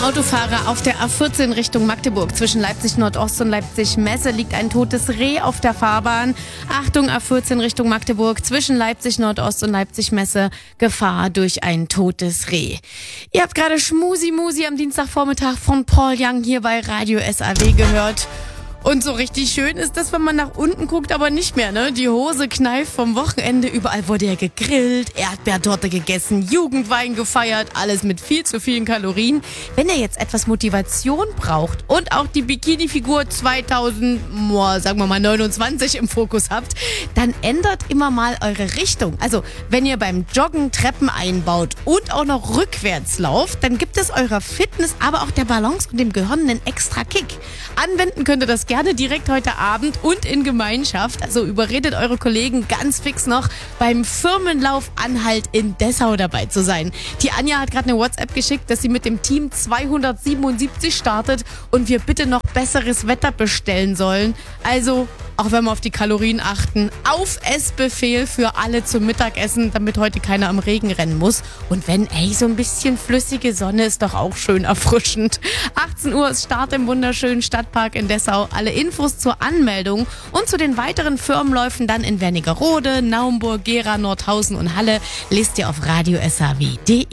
Autofahrer auf der A14 Richtung Magdeburg. Zwischen Leipzig Nordost und Leipzig Messe liegt ein totes Reh auf der Fahrbahn. Achtung, A14 Richtung Magdeburg. Zwischen Leipzig Nordost und Leipzig Messe Gefahr durch ein totes Reh. Ihr habt gerade Schmusi Musi am Dienstagvormittag von Paul Young hier bei Radio SAW gehört. Und so richtig schön ist das, wenn man nach unten guckt, aber nicht mehr, ne? Die Hose kneift vom Wochenende. Überall wurde ja gegrillt, Erdbeertorte gegessen, Jugendwein gefeiert. Alles mit viel zu vielen Kalorien. Wenn ihr jetzt etwas Motivation braucht und auch die Bikini-Figur 2029 im Fokus habt, dann ändert immer mal eure Richtung. Also, wenn ihr beim Joggen Treppen einbaut und auch noch rückwärts lauft, dann gibt es eurer Fitness, aber auch der Balance und dem Gehirn einen extra Kick. Anwenden könnt ihr das gerne direkt heute Abend und in Gemeinschaft. Also überredet eure Kollegen ganz fix noch beim Firmenlauf Anhalt in Dessau dabei zu sein. Die Anja hat gerade eine WhatsApp geschickt, dass sie mit dem Team 277 startet und wir bitte noch besseres Wetter bestellen sollen. Also, auch wenn wir auf die Kalorien achten, auf Essbefehl für alle zum Mittagessen, damit heute keiner am Regen rennen muss. Und wenn, so ein bisschen flüssige Sonne ist doch auch schön erfrischend. 18 Uhr ist Start im wunderschönen Stadtpark in Dessau. Alle Infos zur Anmeldung und zu den weiteren Firmenläufen dann in Wernigerode, Naumburg, Gera, Nordhausen und Halle lest ihr auf radiosaw.de.